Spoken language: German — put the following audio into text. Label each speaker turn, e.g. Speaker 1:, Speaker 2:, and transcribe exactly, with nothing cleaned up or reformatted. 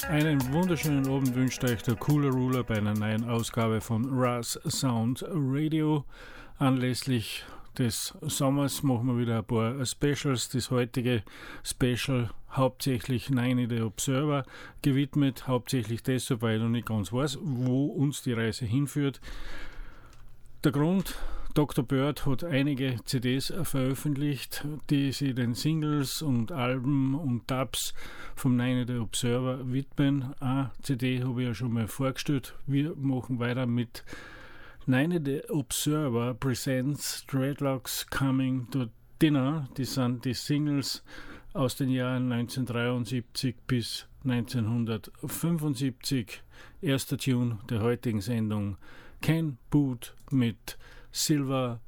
Speaker 1: Einen wunderschönen Abend wünscht euch der Cooler Ruler bei einer neuen Ausgabe von Ras Sound Radio. Anlässlich des Sommers machen wir wieder ein paar Specials. Das heutige Special hauptsächlich Nine The Observer gewidmet. Hauptsächlich deshalb, weil ich noch nicht ganz weiß, wo uns die Reise hinführt. Der Grund: Doktor Bird hat einige C Ds veröffentlicht, die sich den Singles und Alben und Dubs vom Nine The Observer widmen. Eine C D habe ich ja schon mal vorgestellt. Wir machen weiter mit Nine The Observer Presents Dreadlocks Coming to Dinner. Das sind die Singles aus den Jahren neunzehnhundertdreiundsiebzig bis neunzehnhundertfünfundsiebzig. Erster Tune der heutigen Sendung: Ken Boothe mit Silver